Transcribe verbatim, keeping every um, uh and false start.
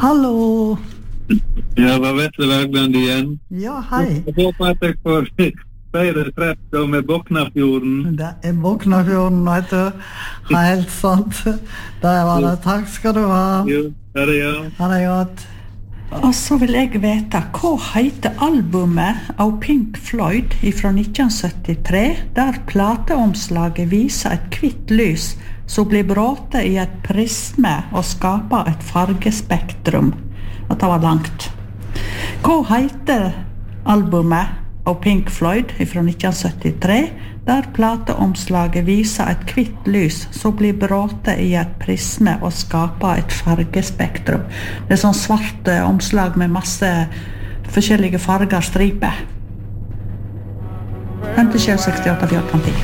Hallo. Ja, var Vetle Bergland igjen. Ja, hei. Jeg håper at jeg får flere treff da med Boknafjorden. Det er Boknafjorden, vet du. Helt sant. Der var det. Takk skal du ha. Jo, det er det, ja. Ha det godt. Og så vil jeg vite, hva heter albumet av Pink Floyd fra nitten syttitre, der plateomslaget viser et kvitt lys som blir bråte i et prisme og skaper et fargespektrum. Dette var langt. Hva heter albumet av Pink Floyd fra nitten syttitre, der plateomslaget viser et kvitt lys som blir bråte i et prisme og skaper et fargespektrum? Det er sånn svart eh, omslag med masse forskjellige farger striper. femtisju sekstiåtte fjorten ti